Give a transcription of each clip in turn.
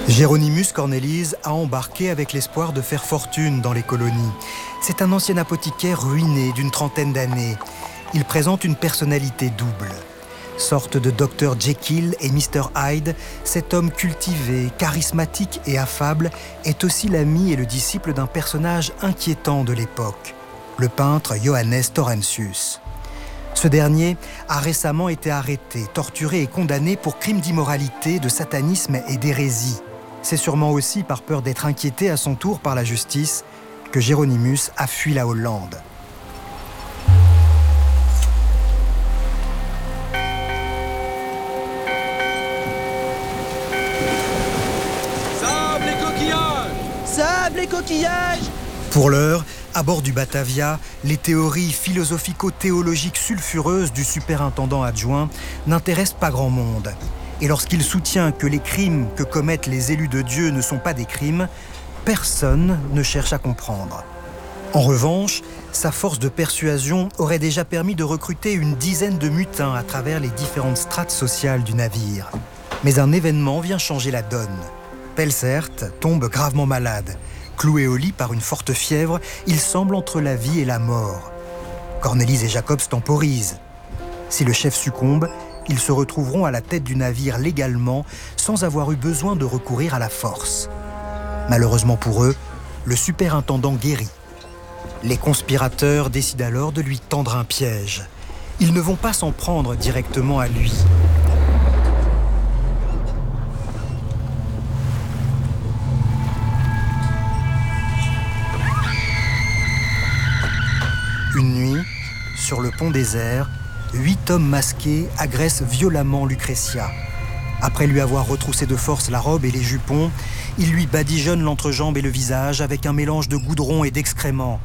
Hieronymus Cornelis a embarqué avec l'espoir de faire fortune dans les colonies. C'est un ancien apothicaire ruiné d'une trentaine d'années. Il présente une personnalité double. Sorte de Dr Jekyll et Mr Hyde, cet homme cultivé, charismatique et affable est aussi l'ami et le disciple d'un personnage inquiétant de l'époque, le peintre Johannes Laurentius. Ce dernier a récemment été arrêté, torturé et condamné pour crimes d'immoralité, de satanisme et d'hérésie. C'est sûrement aussi par peur d'être inquiété à son tour par la justice que Hieronymus a fui la Hollande. Sable et coquillages! Sable et coquillages! Pour l'heure, à bord du Batavia, les théories philosophico-théologiques sulfureuses du superintendant adjoint n'intéressent pas grand monde. Et lorsqu'il soutient que les crimes que commettent les élus de Dieu ne sont pas des crimes, personne ne cherche à comprendre. En revanche, sa force de persuasion aurait déjà permis de recruter une dizaine de mutins à travers les différentes strates sociales du navire. Mais un événement vient changer la donne. Pelzert tombe gravement malade. Cloué au lit par une forte fièvre, il semble entre la vie et la mort. Cornelis et Jacobs temporisent. Si le chef succombe, ils se retrouveront à la tête du navire légalement, sans avoir eu besoin de recourir à la force. Malheureusement pour eux, le superintendant guérit. Les conspirateurs décident alors de lui tendre un piège. Ils ne vont pas s'en prendre directement à lui. Une nuit, sur le pont désert, 8 hommes masqués agressent violemment Lucrezia. Après lui avoir retroussé de force la robe et les jupons, ils lui badigeonnent l'entrejambe et le visage avec un mélange de goudron et d'excréments.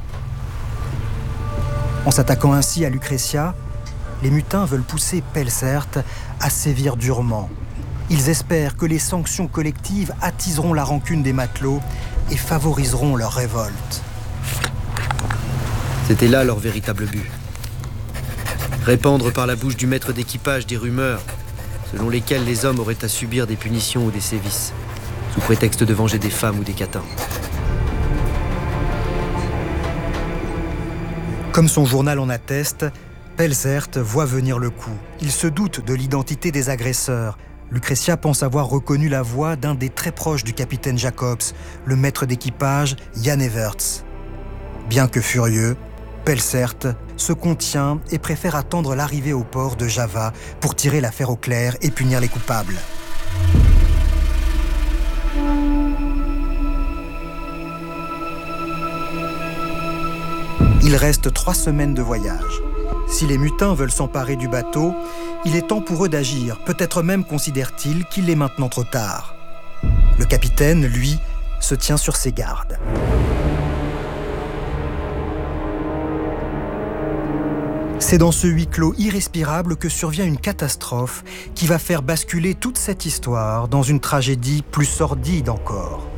En s'attaquant ainsi à Lucrezia, les mutins veulent pousser Pelzert à sévir durement. Ils espèrent que les sanctions collectives attiseront la rancune des matelots et favoriseront leur révolte. C'était là leur véritable but. Répandre par la bouche du maître d'équipage des rumeurs selon lesquelles les hommes auraient à subir des punitions ou des sévices, sous prétexte de venger des femmes ou des catins. Comme son journal en atteste, Pelzert voit venir le coup. Il se doute de l'identité des agresseurs. Lucrezia pense avoir reconnu la voix d'un des très proches du capitaine Jacobs, le maître d'équipage Jan Everts. Bien que furieux, Pelzert se contient et préfère attendre l'arrivée au port de Java pour tirer l'affaire au clair et punir les coupables. Il reste 3 semaines de voyage. Si les mutins veulent s'emparer du bateau, il est temps pour eux d'agir. Peut-être même considèrent-ils qu'il est maintenant trop tard. Le capitaine, lui, se tient sur ses gardes. C'est dans ce huis clos irrespirable que survient une catastrophe qui va faire basculer toute cette histoire dans une tragédie plus sordide encore.